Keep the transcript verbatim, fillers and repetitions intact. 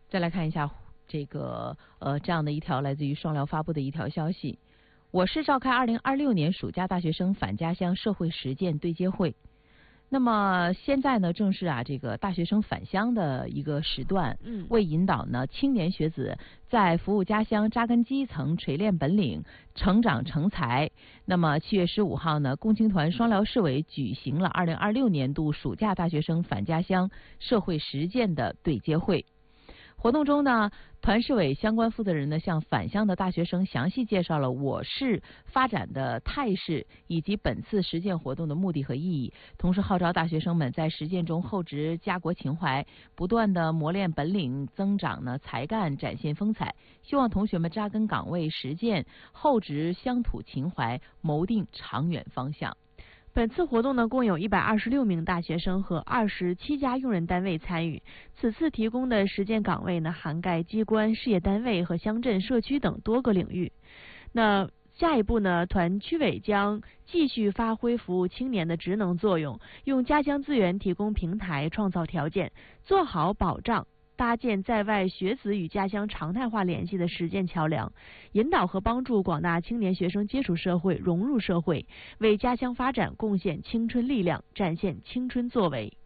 再来看一下这个呃这样的一条来自于双聊发布的一条消息：我市召开二零二六年暑假大学生返家乡社会实践对接会。那么现在呢，正是啊这个大学生返乡的一个时段， 嗯， 为引导呢青年学子在服务家乡、扎根基层、锤炼本领、成长成才。那么七月十五号呢，共青团双辽市委举行了二零二六年度暑假大学生返家乡社会实践的对接会。活动中呢，团市委相关负责人呢向返乡的大学生详细介绍了我市发展的态势以及本次实践活动的目的和意义，同时号召大学生们在实践中厚植家国情怀，不断的磨练本领，增长呢才干，展现风采。希望同学们扎根岗位实践，厚植乡土情怀，谋定长远方向。 本次活动呢，共有一百二十六名大学生和二十七家用人单位参与。此次提供的实践岗位呢，涵盖机关、事业单位和乡镇、社区等多个领域。那下一步呢，团区委将继续发挥服务青年的职能作用，用家乡资源提供平台，创造条件，做好保障，搭建在外学子与家乡常态化联系的实践桥梁，引导和帮助广大青年学生接触社会、融入社会，为家乡发展贡献青春力量，展现青春作为。